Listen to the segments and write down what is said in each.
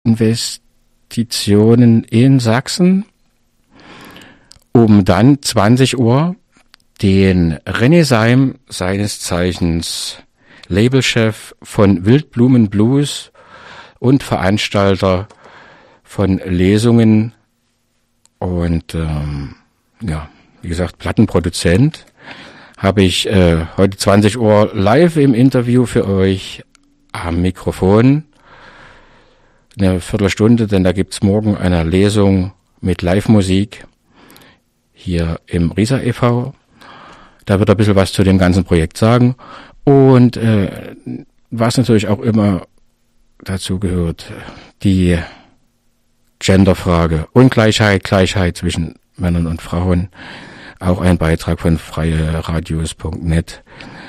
Investitionen in Sachsen, um dann 20 Uhr den René Seim, seines Zeichens Labelchef von Wildblumen Blues und Veranstalter von Lesungen und wie gesagt, Plattenproduzent, habe ich heute 20 Uhr live im Interview für euch am Mikrofon. Eine Viertelstunde, denn da gibt's morgen eine Lesung mit Live-Musik hier im Riesa e.V. Da wird er ein bisschen was zu dem ganzen Projekt sagen. Und was natürlich auch immer dazu gehört, die Genderfrage, Ungleichheit, Gleichheit zwischen Männern und Frauen. Auch ein Beitrag von freieradios.net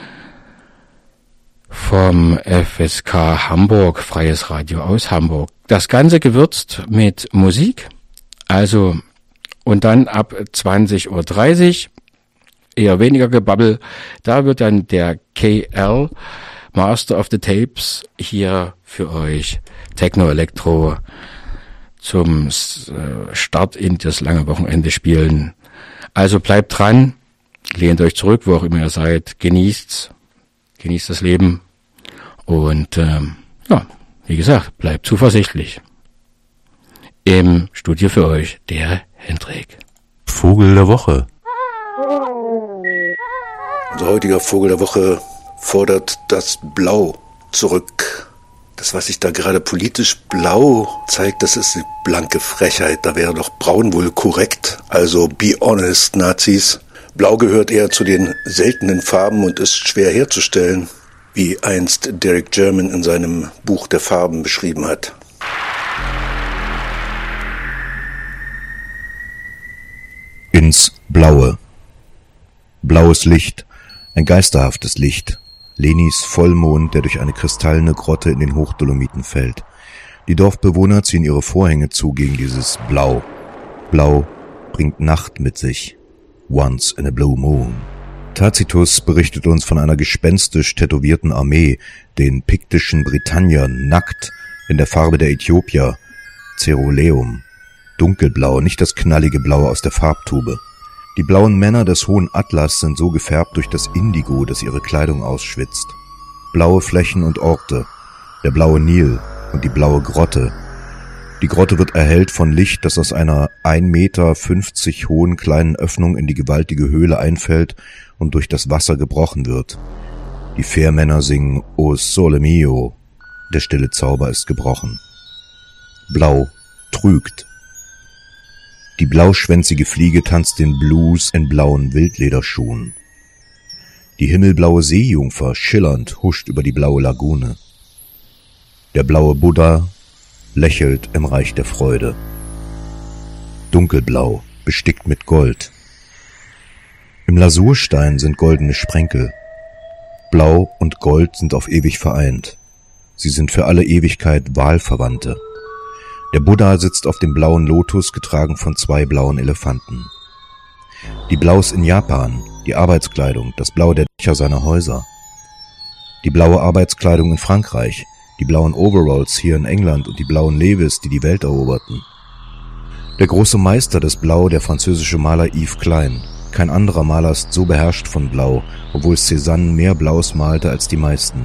vom FSK Hamburg, Freies Radio aus Hamburg. Das Ganze gewürzt mit Musik, also und dann ab 20:30 Uhr, eher weniger Gebabbel, da wird dann der KL, Master of the Tapes, hier für euch Techno-Elektro zum Start in das lange Wochenende spielen. Also bleibt dran, lehnt euch zurück, wo auch immer ihr seid, genießt das Leben und wie gesagt, bleibt zuversichtlich. Im Studio für euch der Hendrik. Vogel der Woche. Unser heutiger Vogel der Woche fordert das Blau zurück. Das, was sich da gerade politisch blau zeigt, das ist die blanke Frechheit. Da wäre doch braun wohl korrekt. Also be honest, Nazis. Blau gehört eher zu den seltenen Farben und ist schwer herzustellen, wie einst Derek German in seinem Buch der Farben beschrieben hat. Ins Blaue. Blaues Licht, ein geisterhaftes Licht. Lenis Vollmond, der durch eine kristallene Grotte in den Hochdolomiten fällt. Die Dorfbewohner ziehen ihre Vorhänge zu gegen dieses Blau. Blau bringt Nacht mit sich. Once in a blue moon. Tacitus berichtet uns von einer gespenstisch tätowierten Armee, den piktischen Britanniern, nackt, in der Farbe der Äthiopier, Ceruleum. Dunkelblau, nicht das knallige Blau aus der Farbtube. Die blauen Männer des Hohen Atlas sind so gefärbt durch das Indigo, das ihre Kleidung ausschwitzt. Blaue Flächen und Orte, der blaue Nil und die blaue Grotte. Die Grotte wird erhellt von Licht, das aus einer 1,50 Meter hohen kleinen Öffnung in die gewaltige Höhle einfällt und durch das Wasser gebrochen wird. Die Fährmänner singen O Sole Mio, der stille Zauber ist gebrochen. Blau trügt. Die blauschwänzige Fliege tanzt den Blues in blauen Wildlederschuhen. Die himmelblaue Seejungfer schillernd huscht über die blaue Lagune. Der blaue Buddha lächelt im Reich der Freude. Dunkelblau, bestickt mit Gold. Im Lasurstein sind goldene Sprenkel. Blau und Gold sind auf ewig vereint. Sie sind für alle Ewigkeit Wahlverwandte. Der Buddha sitzt auf dem blauen Lotus, getragen von 2 blauen Elefanten. Die Blaus in Japan, die Arbeitskleidung, das Blau der Dächer seiner Häuser. Die blaue Arbeitskleidung in Frankreich, die blauen Overalls hier in England und die blauen Levis, die die Welt eroberten. Der große Meister des Blau, der französische Maler Yves Klein. Kein anderer Maler ist so beherrscht von Blau, obwohl Cézanne mehr Blaus malte als die meisten.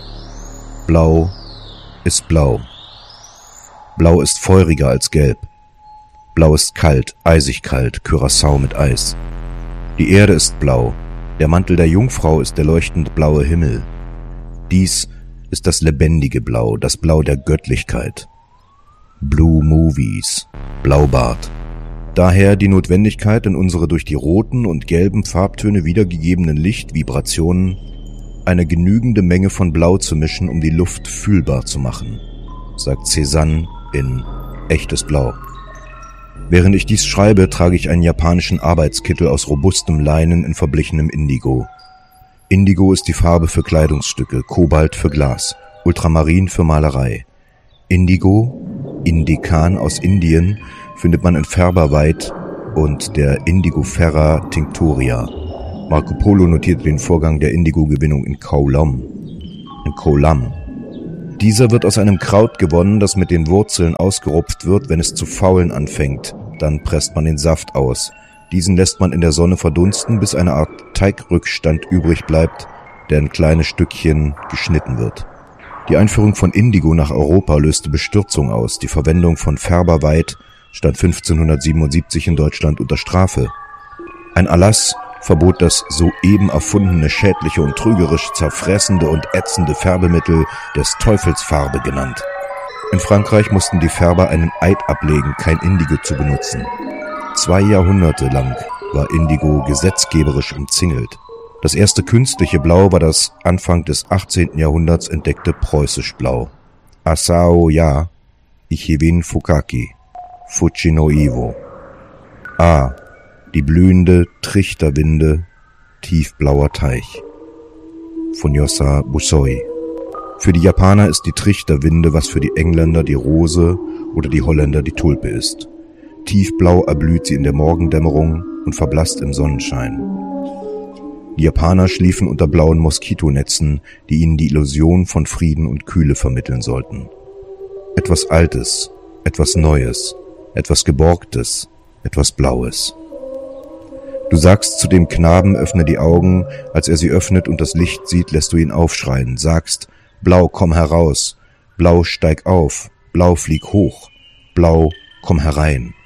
Blau ist blau. Blau ist feuriger als Gelb. Blau ist kalt, eisig kalt, Curaçao mit Eis. Die Erde ist blau. Der Mantel der Jungfrau ist der leuchtend blaue Himmel. Dies ist das lebendige Blau, das Blau der Göttlichkeit. Blue Movies, Blaubart. Daher die Notwendigkeit, in unsere durch die roten und gelben Farbtöne wiedergegebenen Lichtvibrationen eine genügende Menge von Blau zu mischen, um die Luft fühlbar zu machen, sagt Cézanne in Echtes Blau. Während ich dies schreibe, trage ich einen japanischen Arbeitskittel aus robustem Leinen in verblichenem Indigo. Indigo ist die Farbe für Kleidungsstücke, Kobalt für Glas, Ultramarin für Malerei. Indigo, Indikan aus Indien, findet man in Färberweid und der Indigofera tinctoria. Marco Polo notierte den Vorgang der Indigo-Gewinnung in Kolam. Dieser wird aus einem Kraut gewonnen, das mit den Wurzeln ausgerupft wird, wenn es zu faulen anfängt. Dann presst man den Saft aus. Diesen lässt man in der Sonne verdunsten, bis eine Art Teigrückstand übrig bleibt, der in kleine Stückchen geschnitten wird. Die Einführung von Indigo nach Europa löste Bestürzung aus. Die Verwendung von Färberweid stand 1577 in Deutschland unter Strafe. Ein Erlass verbot das soeben erfundene, schädliche und trügerisch zerfressende und ätzende Färbemittel des Teufelsfarbe genannt. In Frankreich mussten die Färber einen Eid ablegen, kein Indigo zu benutzen. 2 Jahrhunderte lang war Indigo gesetzgeberisch umzingelt. Das erste künstliche Blau war das Anfang des 18. Jahrhunderts entdeckte preußisch Blau. Asao ya, Ichiwin Fukaki, Fuchi no Iwo. Die blühende Trichterwinde, tiefblauer Teich. Funyosa Busoi. Für die Japaner ist die Trichterwinde, was für die Engländer die Rose oder die Holländer die Tulpe ist. Tiefblau erblüht sie in der Morgendämmerung und verblasst im Sonnenschein. Die Japaner schliefen unter blauen Moskitonetzen, die ihnen die Illusion von Frieden und Kühle vermitteln sollten. Etwas Altes, etwas Neues, etwas Geborgtes, etwas Blaues. Du sagst zu dem Knaben, öffne die Augen, als er sie öffnet und das Licht sieht, lässt du ihn aufschreien, sagst, Blau, komm heraus, Blau, steig auf, Blau, flieg hoch, Blau, komm herein.